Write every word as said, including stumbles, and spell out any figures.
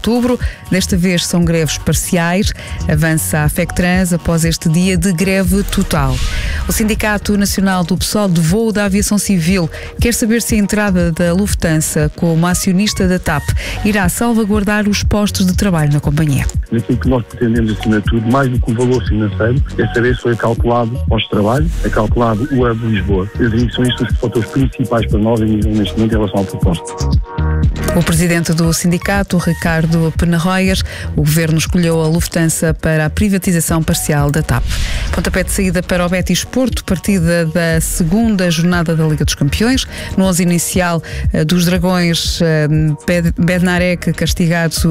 outubro. Desta vez são greves parciais. Avança a FECTRANS após este dia de greve total. O Sindicato Nacional do Pessoal de Voo da Aviação Civil quer saber se a entrada da Lufthansa como acionista da TAP irá salvaguardar os postos de trabalho na companhia. Aquilo que nós pretendemos, acima de tudo, mais do que o valor financeiro, é saber se foi calculado postos de trabalho, é calculado o hub de Lisboa. Eu diria que são estes os fatores principais para nós neste momento em relação à proposta. O presidente do sindicato, Ricardo Penarroias, o governo escolheu a Lufthansa para a privatização parcial da TAP. Pontapé de saída para o Betis Porto, partida da segunda jornada da Liga dos Campeões. No onze inicial dos Dragões, Bednarek castigado